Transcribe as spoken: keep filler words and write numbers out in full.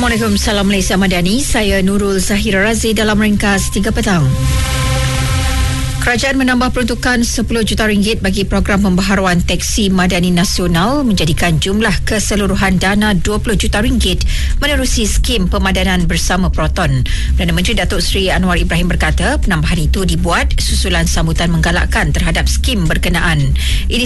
Assalamualaikum, salam Malaysia Madani. Saya Nurul Zahira Razi dalam ringkas tiga petang. Kerajaan menambah peruntukan sepuluh juta ringgit bagi program pembaharuan teksi madani nasional, menjadikan jumlah keseluruhan dana dua puluh juta ringgit menerusi skim pemadanan bersama Proton. Perdana Menteri Datuk Seri Anwar Ibrahim berkata penambahan itu dibuat susulan sambutan menggalakkan terhadap skim berkenaan. Ini